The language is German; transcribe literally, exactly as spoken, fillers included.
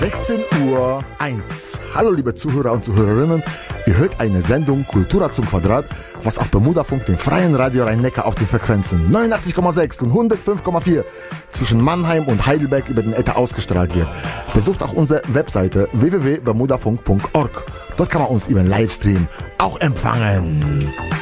sechzehn Uhr eins. Hallo liebe Zuhörer und Zuhörerinnen, ihr hört eine Sendung Kultura zum Quadrat, was auf Bermudafunk, dem freien Radio Rhein-Neckar, auf den Frequenzen neunundachtzig Komma sechs und hundertfünf Komma vier zwischen Mannheim und Heidelberg über den Äther ausgestrahlt wird. Besucht auch unsere Webseite w w w punkt bermudafunk punkt org. Dort kann man uns über den Livestream auch empfangen.